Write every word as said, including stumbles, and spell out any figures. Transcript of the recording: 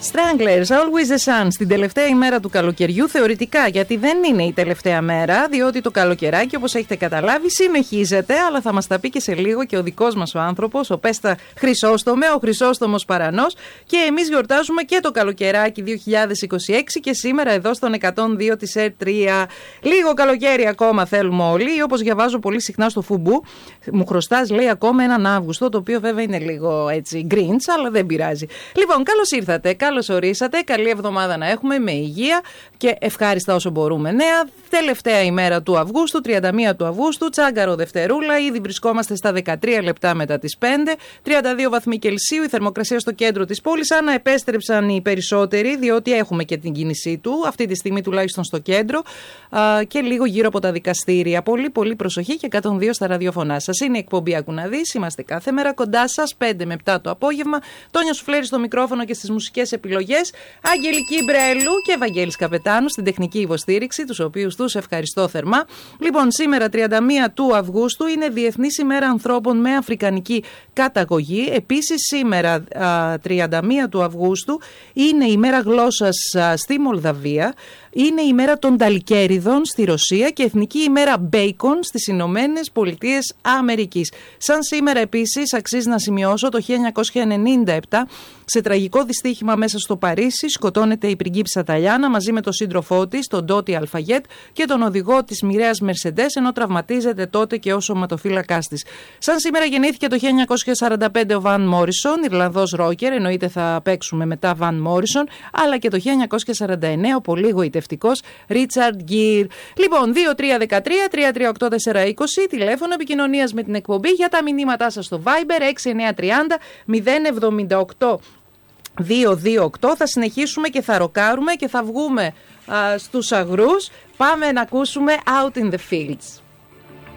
Stranglers, Always the Sun, στην τελευταία ημέρα του καλοκαιριού, θεωρητικά, γιατί δεν είναι η τελευταία μέρα, διότι το καλοκαιράκι, όπως έχετε καταλάβει, συνεχίζεται, αλλά θα μας τα πει και σε λίγο και ο δικός μας ο άνθρωπος, ο Πέστα Χρυσόστομε, ο Χρυσόστομος Παρανός, και εμείς γιορτάζουμε και το καλοκαιράκι δύο χιλιάδες είκοσι έξι και σήμερα εδώ στον εκατόν δύο της ΕΡΤ τρία. Λίγο καλοκαίρι ακόμα θέλουμε όλοι, όπως διαβάζω πολύ συχνά στο Φουμπού, μου χρωστάς, λέει, ακόμα έναν Αύγουστο, το οποίο βέβαια είναι λίγο έτσι γκριντς, αλλά δεν πειράζει. Λοιπόν, καλώς ήρθατε, καλώς ορίσατε, καλή εβδομάδα να έχουμε με υγεία και ευχάριστα όσο μπορούμε νέα. Τελευταία ημέρα του Αυγούστου, τριάντα μία του Αυγούστου, τσάγκαρο Δευτερούλα, ήδη βρισκόμαστε στα δεκατρία λεπτά μετά τις πέντε, τριάντα δύο βαθμοί Κελσίου, η θερμοκρασία στο κέντρο της πόλης, αν επέστρεψαν οι περισσότεροι, διότι έχουμε και την κίνησή του, αυτή τη στιγμή τουλάχιστον στο κέντρο, α, και λίγο γύρω από τα δικαστήρια. Πολύ πολύ προσοχή και εκατόν δύο στα ραδιοφωνά σας. Είναι η εκπομπή Άκου να δεις, είμαστε κάθε μέρα κοντά σας, πέντε με επτά το απόγευμα. Τόνια Σουφλέρη στο μικρόφωνο και στις μουσικές επιλογές, Αγγελική Μπρέλου και Ευαγγέλης Καπετάνου στην τεχνική υποστήριξη, τους οποίους τους ευχαριστώ θερμά. Λοιπόν, σήμερα τριάντα μία του Αυγούστου είναι Διεθνής ημέρα ανθρώπων με αφρικανική καταγωγή. Επίσης σήμερα α, τριάντα μία του Αυγούστου είναι η μέρα γλώσσας α, στη Μολδαβία. Είναι η μέρα των ταλικέριδων στη Ρωσία και Εθνική ημέρα μπέικον στις Ηνωμένες Πολιτείες Αμερικής. Σαν σήμερα επίσης αξίζει να σημειώσω το χίλια εννιακόσια ενενήντα επτά, σε τραγικό δυστύχημα μέσα στο Παρίσι, σκοτώνεται η πριγκίπισσα Ταλιάνα μαζί με τον σύντροφό της, τον Ντότι Αλφαγέτ, και τον οδηγό της μοιραίας Μερσεντές, ενώ τραυματίζεται τότε και ο σωματοφύλακάς της. Σαν σήμερα γεννήθηκε το χίλια εννιακόσια σαράντα πέντε ο Βαν Μόρισον, Ιρλανδός ρόκερ, εννοείται θα παίξουμε μετά Βαν Μόρισον, αλλά και το χίλια εννιακόσια σαράντα εννέα ο πολύ γοητευτικός Ρίτσαρντ Γκίρ. Λοιπόν, δύο τρία ένα τρία τρία τρία οκτώ τέσσερα είκοσι, τηλέφωνο επικοινωνίας με την εκπομπή, για τα μηνύματά σας στο Viber έξι εννιά τριάντα μηδέν εβδομήντα οκτώ δύο δύο οκτώ. Θα συνεχίσουμε και θα ροκάρουμε και θα βγούμε α, στους αγρούς. Πάμε να ακούσουμε Out in the Fields.